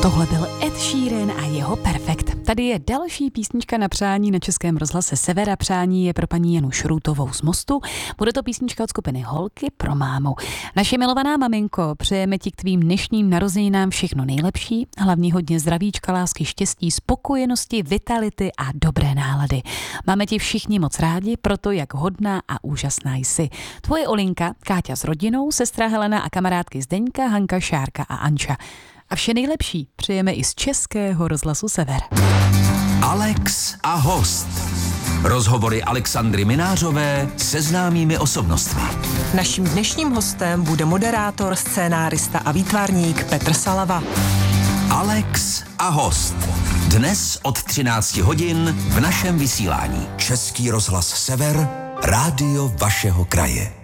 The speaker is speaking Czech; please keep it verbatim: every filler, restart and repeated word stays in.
Tohle byl Ed Sheeran a jeho Perfekt. Tady je další písnička na přání na Českém rozhlase Severa. Přání je pro paní Janu Šrutovou z Mostu. Bude to písnička od skupiny Holky pro mámu. Naše milovaná maminko, přejeme ti k tvým dnešním narozeninám všechno nejlepší, hlavně hodně zdravíčka, lásky, štěstí, spokojenosti, vitality a dobré nálady. Máme ti všichni moc rádi, proto jak hodná a úžasná jsi. Tvoje Olinka, Káťa s rodinou, sestra Helena a kamarádky Zdeňka, Hanka, Šárka a Anča. A vše nejlepší přejeme i z Českého rozhlasu Sever. Alex a host. Rozhovory Alexandry Minářové se známými osobnostmi. Naším dnešním hostem bude moderátor, scénárista a výtvarník Petr Salava. Alex a host. Dnes od třinácti hodin v našem vysílání. Český rozhlas Sever, rádio vašeho kraje.